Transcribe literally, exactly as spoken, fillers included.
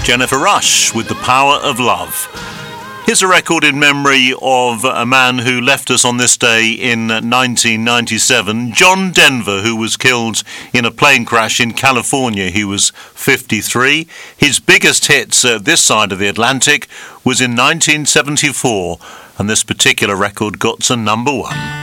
Jennifer Rush with The Power of Love. Here's a record in memory of a man who left us on this day in nineteen ninety-seven, John Denver, who was killed in a plane crash in California. He was fifty-three. His biggest hits uh, this side of the Atlantic was in nineteen seventy-four, and this particular record got to number one.